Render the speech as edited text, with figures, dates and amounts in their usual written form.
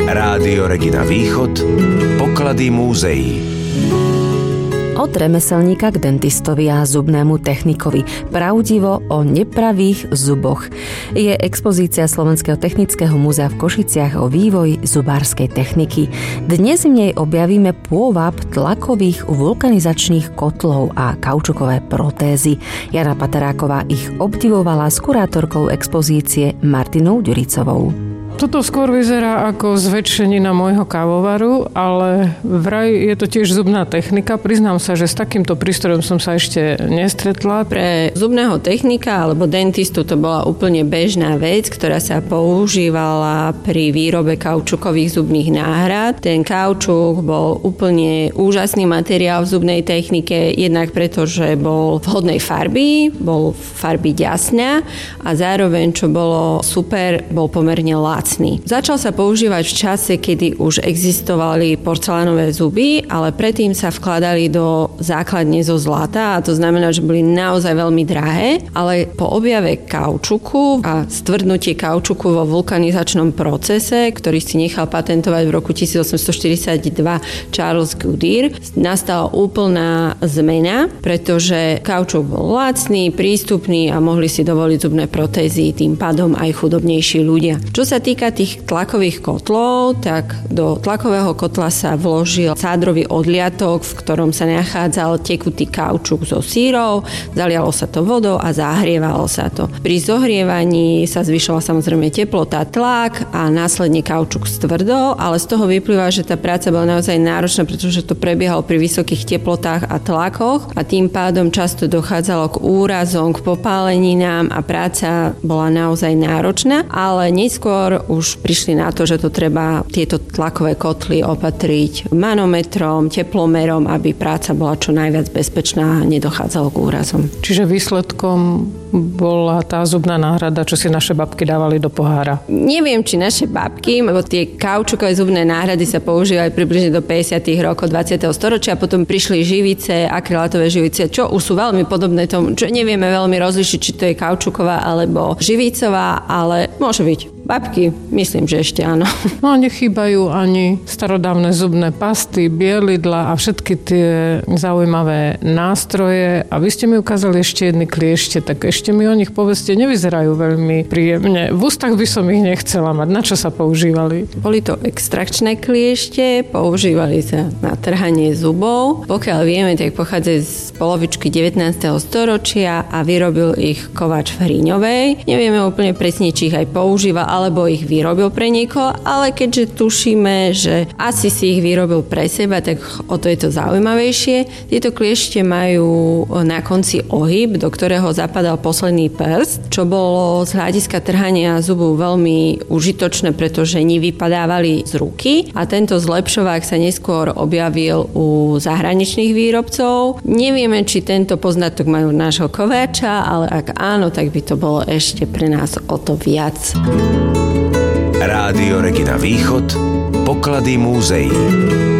Rádio Regina Východ, poklady múzeí. Od remeselníka k dentistovi a zubnému technikovi. Pravdivo o nepravých zuboch. Je expozícia Slovenského technického múzea v Košiciach o vývoji zubárskej techniky. Dnes v nej objavíme pôvab tlakových vulkanizačných kotlov a kaučukové protézy. Jana Pateráková ich obdivovala s kurátorkou expozície Martinou Ďuricovou. Toto skôr vyzerá ako zväčšenina môjho kávovaru, ale vraj je to tiež zubná technika. Priznám sa, že s takýmto prístrojom som sa ešte nestretla. Pre zubného technika alebo dentistu to bola úplne bežná vec, ktorá sa používala pri výrobe kaučukových zubných náhrad. Ten kaučuk bol úplne úžasný materiál v zubnej technike, jednak preto, že bol vhodnej farby, bol farby ďasňa a zároveň, čo bolo super, bol pomerne lacný. Začal sa používať v čase, kedy už existovali porcelánové zuby, ale predtým sa vkladali do základne zo zlata a to znamená, že boli naozaj veľmi drahé, ale po objave kaučuku a stvrdnutie kaučuku vo vulkanizačnom procese, ktorý si nechal patentovať v roku 1842 Charles Goodyear, nastala úplná zmena, pretože kaučuk bol lacný, prístupný a mohli si dovoliť zubné protézy, tým pádom aj chudobnejší ľudia. Čo sa týka tých tlakových kotlov, tak do tlakového kotla sa vložil sádrový odliatok, v ktorom sa nachádzal tekutý kaučuk so sírou, zalialo sa to vodou a zahrievalo sa to. Pri zohrievaní sa zvyšovala samozrejme teplota, tlak a následne kaučuk stvrdol, ale z toho vyplýva, že tá práca bola naozaj náročná, pretože to prebiehalo pri vysokých teplotách a tlakoch a tým pádom často dochádzalo k úrazom, k popáleninám a práca bola naozaj náročná, ale neskôr už prišli na to, že to treba tieto tlakové kotly opatriť manometrom, teplomerom, aby práca bola čo najviac bezpečná a nedochádzalo k úrazom. Čiže výsledkom bola tá zubná náhrada, čo si naše babky dávali do pohára? Neviem, či naše babky, lebo tie kaučukové zubné náhrady sa používali približne do 50. rokov 20. storočia, potom prišli živice, akrylátové živice, čo už sú veľmi podobné tomu, čo nevieme veľmi rozlišiť, či to je kaučuková alebo živicová, ale môže byť. Babky, myslím, že ešte áno. No nechýbajú ani starodávne zubné pasty, bielidla a všetky tie zaujímavé nástroje. A vy ste mi ukázali ešte jedny kliešte, tak ešte mi o nich povedzte, nevyzerajú veľmi príjemne. V ústach by som ich nechcela mať. Na čo sa používali? Boli to extrakčné kliešte, používali sa na trhanie zubov. Pokiaľ vieme, tak pochádzajú z polovičky 19. storočia a vyrobil ich kováč v Hriňovej. Nevieme úplne presne, či ich aj používal, alebo ich vyrobil pre niekoho, ale keďže tušíme, že asi si ich vyrobil pre seba, tak o to je to zaujímavejšie. Tieto kliešte majú na konci ohyb, do ktorého zapadal posledný prst, čo bolo z hľadiska trhania zubu veľmi užitočné, pretože nevypadávali z ruky a tento zlepšovák sa neskôr objavil u zahraničných výrobcov. Nevieme, či tento poznatok majú nášho kováča, ale ak áno, tak by to bolo ešte pre nás o to viac. Rádio Regina Východ, poklady múzeí.